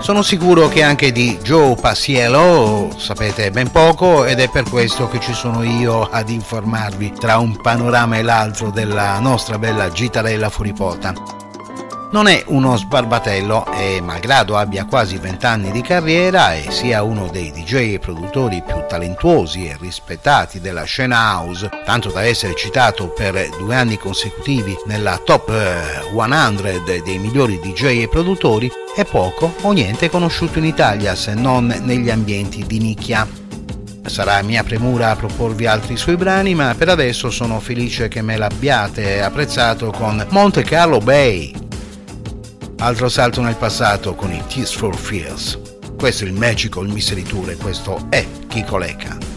Sono sicuro che anche di Joe Paciello sapete ben poco ed è per questo che ci sono io ad informarvi tra un panorama e l'altro della nostra bella gitarella fuoripota. Non è uno sbarbatello e malgrado abbia quasi 20 anni di carriera e sia uno dei DJ e produttori più talentuosi e rispettati della scena house, tanto da essere citato per 2 anni consecutivi nella top 100 dei migliori DJ e produttori, è poco o niente conosciuto in Italia se non negli ambienti di nicchia. Sarà mia premura proporvi altri suoi brani, ma per adesso sono felice che me l'abbiate apprezzato con Monte Carlo Bay. Altro salto nel passato con i Tears for Fears. Questo è il Magical Mystery Tour e questo è Kiko Lecca.